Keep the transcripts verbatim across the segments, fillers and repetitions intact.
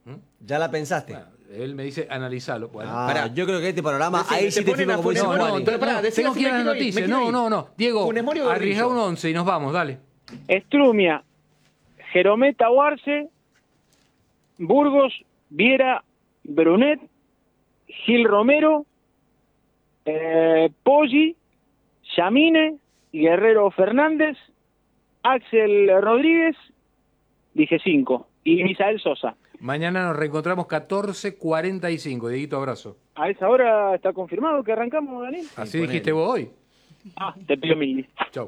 ¿Ya la pensaste? Bueno, él me dice, analizalo. Bueno. Ah, Pará. yo creo que este programa, Decime, ahí te sí te ponen firmo a como dice Funes Mori. No, Juan. no, Pará, no, decime tengo si que ir me a las quiero ir, me noticias. quiero No, ir. no, no. Diego, Funes Mori o arriesgá Grillo. un once y nos vamos, dale. Estrumia, Jerometa Huarce, Burgos, Viera, Brunet, Gil Romero, eh, Poggi, Yamine, Guerrero Fernández, Axel Rodríguez, dije cinco, y Misael Sosa. Mañana nos reencontramos catorce cuarenta y cinco. Dieguito, abrazo. ¿A esa hora está confirmado que arrancamos, Daniel? Así ponele. dijiste vos hoy. Ah, te pido mil. Chau.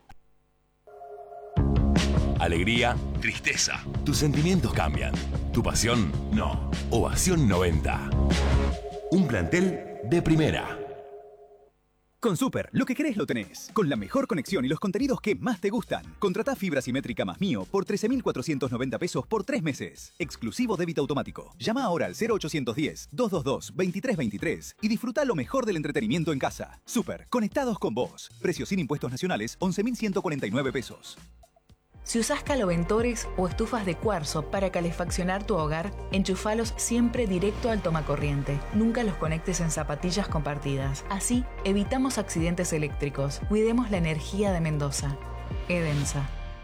Alegría, tristeza. Tus sentimientos cambian. Tu pasión, no. Ovación noventa. Un plantel de primera. Con Super, lo que querés lo tenés. Con la mejor conexión y los contenidos que más te gustan. Contratá fibra simétrica más mío por trece mil cuatrocientos noventa pesos por tres meses. Exclusivo débito automático. Llama ahora al cero ochocientos diez, doscientos veintidós, veintitrés veintitrés y disfruta lo mejor del entretenimiento en casa. Super, conectados con vos. Precio sin impuestos nacionales, once mil ciento cuarenta y nueve pesos. Si usás caloventores o estufas de cuarzo para calefaccionar tu hogar, enchufalos siempre directo al tomacorriente. Nunca los conectes en zapatillas compartidas. Así, evitamos accidentes eléctricos. Cuidemos la energía de Mendoza. Edensa.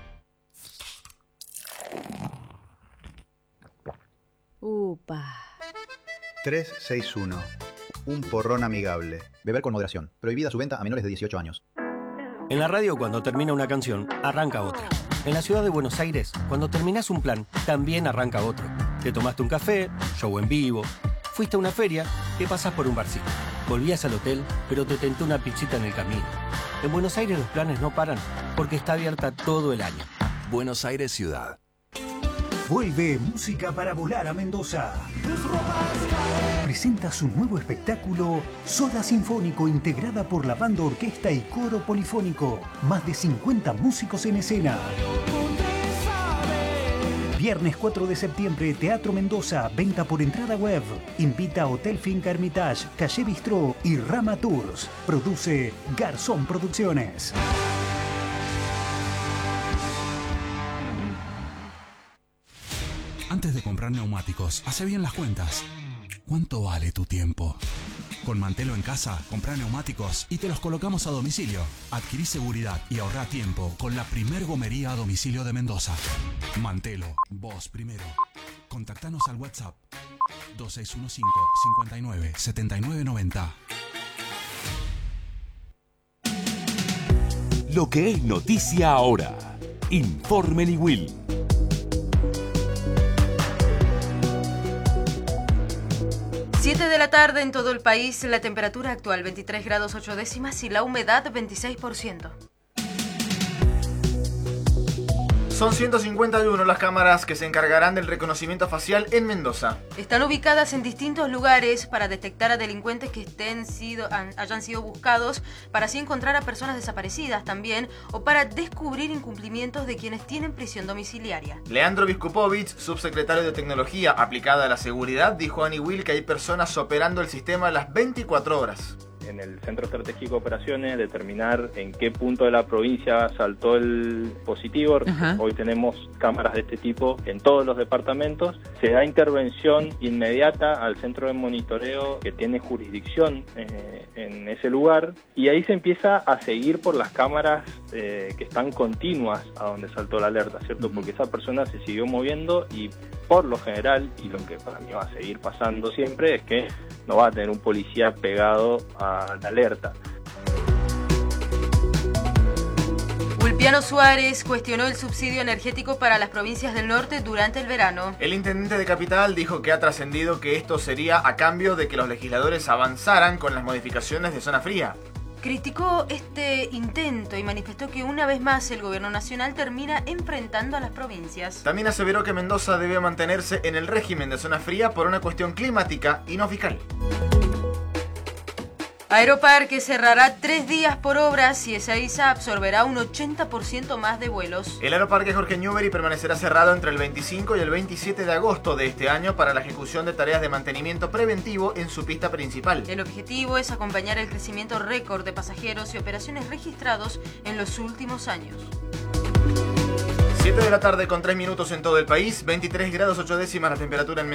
Upa. trescientos sesenta y uno. Un porrón amigable. Beber con moderación. Prohibida su venta a menores de dieciocho años. En la radio, cuando termina una canción, arranca otra. En la ciudad de Buenos Aires, cuando terminás un plan, también arranca otro. Te tomaste un café, show en vivo, fuiste a una feria, te pasás por un barcito. Volvías al hotel, pero te tentó una pizzita en el camino. En Buenos Aires los planes no paran, porque está abierta todo el año. Buenos Aires Ciudad. Vuelve Música para Volar a Mendoza. Presenta su nuevo espectáculo Soda Sinfónico, integrada por la banda orquesta y coro polifónico. Más de cincuenta músicos en escena. Viernes cuatro de septiembre, Teatro Mendoza, venta por entrada web. Invita a Hotel Finca Hermitage, Calle Bistró y Rama Tours. Produce Garzón Producciones. Antes de comprar neumáticos, hace bien las cuentas. ¿Cuánto vale tu tiempo? Con Mantelo en casa, comprá neumáticos y te los colocamos a domicilio. Adquirí seguridad y ahorrá tiempo con la primer gomería a domicilio de Mendoza. Mantelo, vos primero. Contactanos al WhatsApp dos seis uno cinco, cincuenta y nueve, setenta y nueve noventa. Lo que es noticia ahora. Informe Niwil. siete de la tarde en todo el país, la temperatura actual veintitrés grados ocho décimas y la humedad veintiséis por ciento. Son ciento cincuenta y uno las cámaras que se encargarán del reconocimiento facial en Mendoza. Están ubicadas en distintos lugares para detectar a delincuentes que estén sido, hayan sido buscados, para así encontrar a personas desaparecidas también, o para descubrir incumplimientos de quienes tienen prisión domiciliaria. Leandro Viskupovich, subsecretario de Tecnología aplicada a la seguridad, dijo a Niwil que hay personas operando el sistema las veinticuatro horas. En el Centro Estratégico de Operaciones, determinar en qué punto de la provincia saltó el positivo. Ajá. Hoy tenemos cámaras de este tipo en todos los departamentos. Se da intervención inmediata al centro de monitoreo que tiene jurisdicción eh, en ese lugar, y ahí se empieza a seguir por las cámaras eh, que están continuas a donde saltó la alerta, ¿cierto? Uh-huh. Porque esa persona se siguió moviendo y por lo general, y lo que para mí va a seguir pasando siempre, es que no va a tener un policía pegado a la alerta. Ulpiano Suárez cuestionó el subsidio energético para las provincias del norte durante el verano. El intendente de Capital dijo que ha trascendido que esto sería a cambio de que los legisladores avanzaran con las modificaciones de zona fría. Criticó este intento y manifestó que una vez más el gobierno nacional termina enfrentando a las provincias. También aseveró que Mendoza debe mantenerse en el régimen de zona fría por una cuestión climática y no fiscal. Aeroparque cerrará tres días por obras y Ezeiza absorberá un ochenta por ciento más de vuelos. El Aeroparque Jorge Newbery permanecerá cerrado entre el veintisiete y el veintisiete de agosto de este año para la ejecución de tareas de mantenimiento preventivo en su pista principal. El objetivo es acompañar el crecimiento récord de pasajeros y operaciones registrados en los últimos años. siete de la tarde con tres minutos en todo el país, veintitrés grados ocho décimas la temperatura en